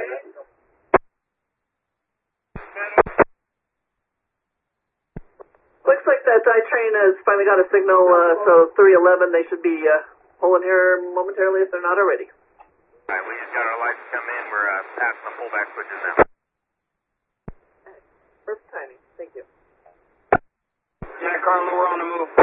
Looks like that I train has finally got a signal, so 311, they should be pulling here momentarily if they're not already. Alright, we just got our lights come in. We're passing the pullback switches now. Perfect timing. Thank you. Yeah, Carlo, we're on the move.